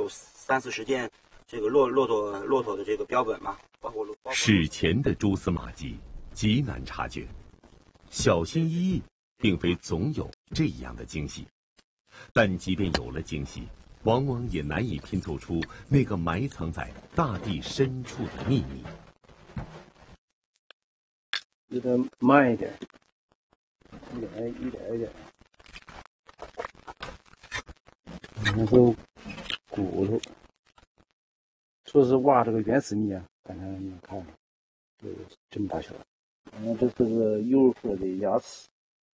有30-40件这个骆驼的这个标本嘛，包括史前的蛛丝马迹极难察觉，小心翼翼并非总有这样的惊喜，但即便有了惊喜，往往也难以拼凑出那个埋藏在大地深处的秘密。 有点慢一点，一点。那时候骨头，说是挖这个原始谜啊，刚才你们看了，这么大小。这是个游鹤的牙齿，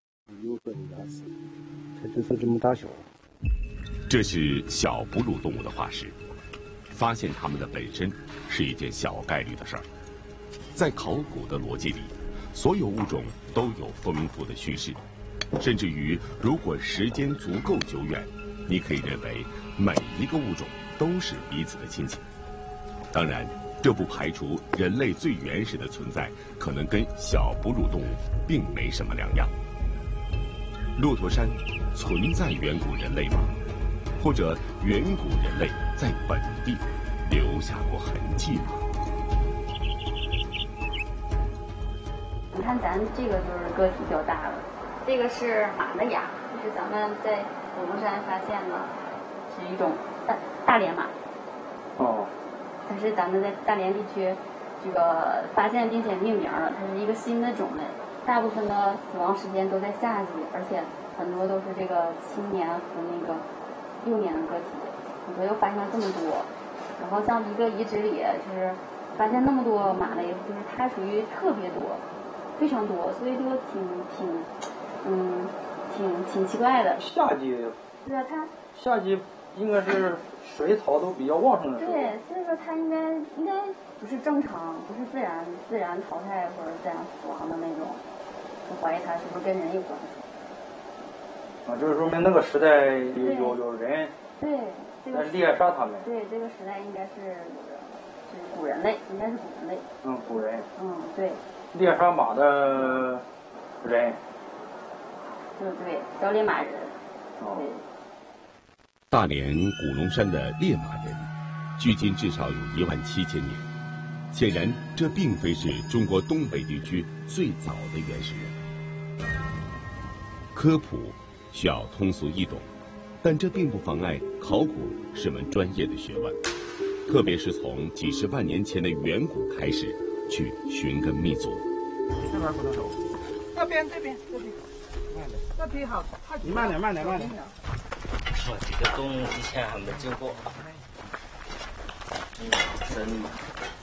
它就是这么大小。 这是小哺乳动物的化石，发现它们的本身是一件小概率的事儿。在考古的逻辑里，所有物种都有丰富的叙事，甚至于如果时间足够久远，你可以认为每一个物种都是彼此的亲戚。当然，这不排除人类最原始的存在可能跟小哺乳动物并没什么两样。骆驼山存在远古人类吗？或者远古人类在本地留下过痕迹吗？ 你看咱这个就是个体比较大了，这个是马的牙，就是咱们在古龙山发现的，是一种大连马。 哦。 它是咱们在大连地区这个发现并且命名了，它是一个新的种类。大部分的死亡时间都在夏季，而且很多都是这个青年和那个幼年的个体。你说又发现了这么多，然后像一个遗址里就是发现那么多马类，就是它属于特别多，非常多，所以就挺奇怪的。 夏季。 对啊，它夏季应该是水草都比较旺盛的时候。 对，所以说它应该不是正常，不是自然淘汰或者自然死亡的那种。我怀疑它是不是跟人有关系？ 就是说明那个时代有人对这个猎杀他们。 对，这个时代应该是古人类，应该是古人类。 古人。 对。 猎杀马的人。 对，小猎马人。对。 大连古龙山的猎马人，距今至少有17000年。显然，这并非是中国东北地区最早的原始人。科普需要通俗易懂，但这并不妨碍考古是门专业的学问，特别是从几十万年前的远古开始去寻根觅祖。 这边不能走， 这边，那批好， 你慢点。 说这个洞之前还没经过，真